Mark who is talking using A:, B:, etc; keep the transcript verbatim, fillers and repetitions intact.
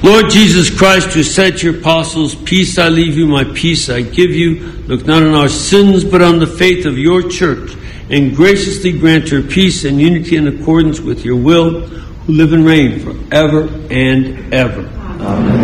A: Lord Jesus Christ, who said to your apostles, peace I leave you, my peace I give you, look not on our sins, but on the faith of your church, and graciously grant her peace and unity in accordance with your will, who live and reign forever and ever. Amen.